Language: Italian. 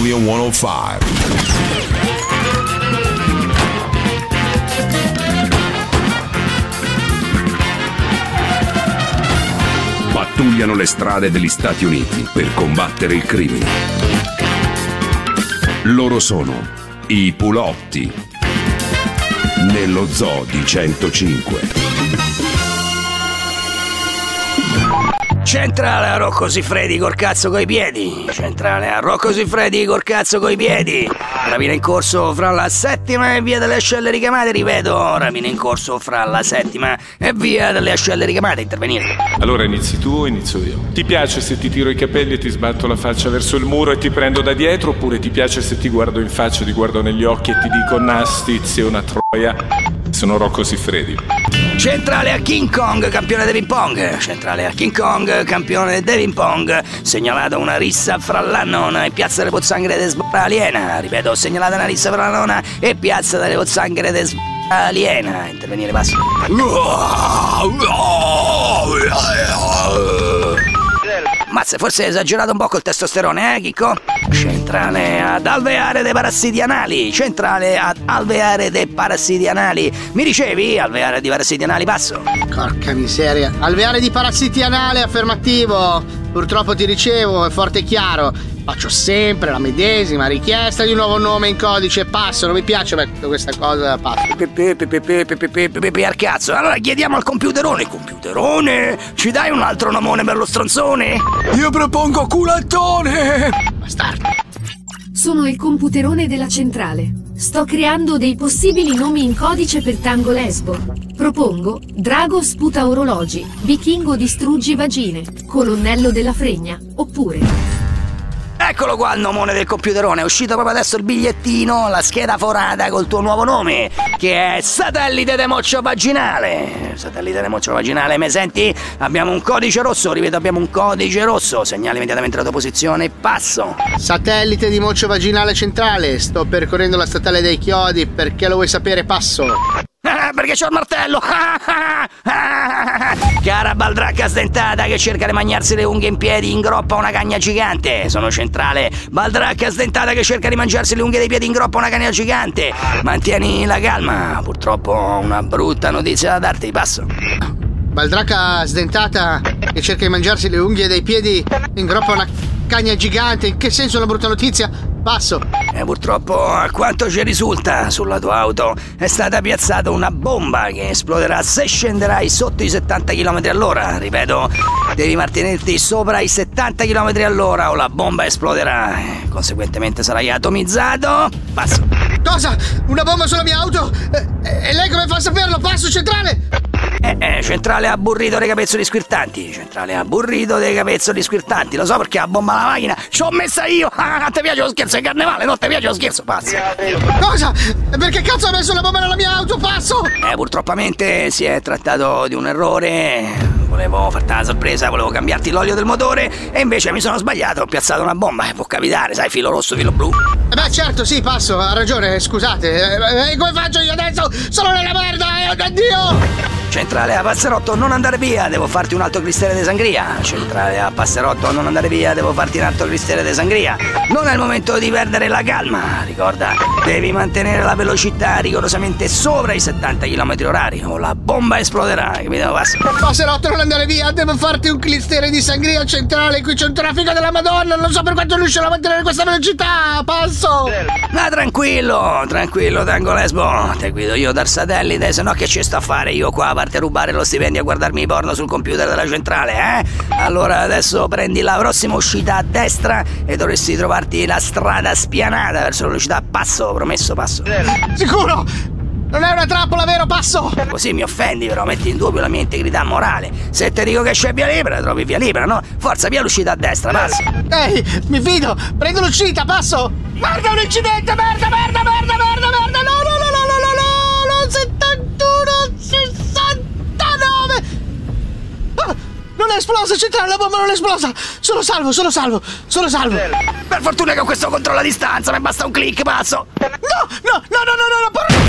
Radio 105. Pattugliano le strade degli Stati Uniti per combattere il crimine. Loro sono i Pulotti nello Zoo di 105. Centrale a Rocco Siffredi col cazzo coi piedi. Centrale a Rocco Siffredi col cazzo coi piedi. Rapina in corso fra la 7ª e via delle Ascelle Ricamate. Ripeto, rapina in corso fra la 7ª e via delle Ascelle Ricamate. Intervenire. Allora inizi tu o inizio io? Ti piace se ti tiro i capelli e ti sbatto la faccia verso il muro e ti prendo da dietro? Oppure ti piace se ti guardo in faccia, ti guardo negli occhi e ti dico nastizia una troia? Sono Rocco Siffredi. Centrale a King Kong, campione di ping pong. Centrale a King Kong, campione di ping pong. Segnalata una rissa fra la nonna e piazza delle pozzanghere de sbora aliena. Ripeto, segnalata una rissa fra la nonna e piazza delle pozzanghere de sbora aliena. Intervenire, passo. Mazza, forse hai esagerato un po' col testosterone, Chicco? Centrale ad alveare dei parassiti anali. Centrale ad alveare dei parassiti anali. Mi dicevi alveare di parassiti anali, passo? Porca miseria. Alveare di parassiti anali, affermativo. Purtroppo ti ricevo, è forte e chiaro. Faccio sempre la medesima richiesta di un nuovo nome in codice, passo. Non mi piace questa cosa, passo. Al cazzo. Allora chiediamo al computerone. Computerone, ci dai un altro nomone per lo stronzone? Io propongo culattone. Bastardo. Sono il computerone della centrale. Sto creando dei possibili nomi in codice per Tango Lesbo. Propongo Drago sputa orologi, Vichingo distruggi vagine, Colonnello della Fregna, oppure... Eccolo qua il nomone del computerone, è uscito proprio adesso il bigliettino, la scheda forata col tuo nuovo nome, che è Satellite de Moccio Vaginale. Satellite de Moccio Vaginale, mi senti? Abbiamo un codice rosso, ripeto, abbiamo un codice rosso, segnali immediatamente la tua posizione, passo. Satellite di Moccio Vaginale centrale, sto percorrendo la statale dei Chiodi, perché lo vuoi sapere, passo. Perché c'ho il martello. Cara baldracca sdentata che cerca di mangiarsi le unghie in piedi in groppa una cagna gigante. Sono centrale. Baldracca sdentata che cerca di mangiarsi le unghie dei piedi in groppa una cagna gigante. Mantieni la calma. Purtroppo ho una brutta notizia da darti, passo. Baldracca sdentata che cerca di mangiarsi le unghie dei piedi in groppa una cagna gigante. In che senso una brutta notizia? Passo. Purtroppo, a quanto ci risulta, sulla tua auto è stata piazzata una bomba che esploderà se scenderai sotto i 70 km all'ora. Ripeto, devi mantenerti sopra i 70 km all'ora o la bomba esploderà. Conseguentemente sarai atomizzato. Passo. Cosa? Una bomba sulla mia auto? E lei come fa a saperlo? Passo, centrale! Centrale ha burrito dei capezzoli squirtanti. Centrale ha burrito dei capezzoli squirtanti. Lo so perché la bomba alla macchina ci ho messa io. Ti piace lo scherzo di carnevale? Non ti piace lo scherzo? Passo. Cosa? Perché cazzo ha messo la bomba nella mia auto? Passo! Purtroppamente si è trattato di un errore. Volevo farti una sorpresa, volevo cambiarti l'olio del motore e invece mi sono sbagliato, ho piazzato una bomba. Può capitare, sai, filo rosso, filo blu. Beh, certo, sì, passo, ha ragione, scusate. Come faccio io adesso? Sono nella merda, addio! Centrale a Passerotto, non andare via, devo farti un altro cristere di sangria. Centrale a Passerotto, non andare via, devo farti un altro cristere di sangria. Non è il momento di perdere la calma, ricorda, devi mantenere la velocità rigorosamente sopra i 70 km orari o la bomba esploderà, capito? Passerotto, non andare via, devo farti un clistere di sangria. Centrale, qui c'è un traffico della Madonna, non so per quanto riuscirò a mantenere questa velocità, passo! Ma tranquillo, Tango Lesbo, te guido io dal satellite, se no che ci sto a fare io qua, a parte rubare lo stipendio a guardarmi i porno sul computer della centrale, eh? Allora adesso prendi la prossima uscita a destra e dovresti trovarti la strada spianata verso la velocità, passo, promesso, passo. Sicuro? Non è una trappola, vero, passo? Così mi offendi, però metti in dubbio la mia integrità morale. Se ti dico che c'è via libera, trovi via libera, no? Forza, via l'uscita a destra, passo. Ehi, mi fido, prendo l'uscita, passo. Guarda, un incidente, merda, no, 71, 69. Ah, non è esplosa, centrale, la bomba non è esplosa. Sono salvo. Per fortuna che ho questo controllo a distanza, mi basta un click, passo. No,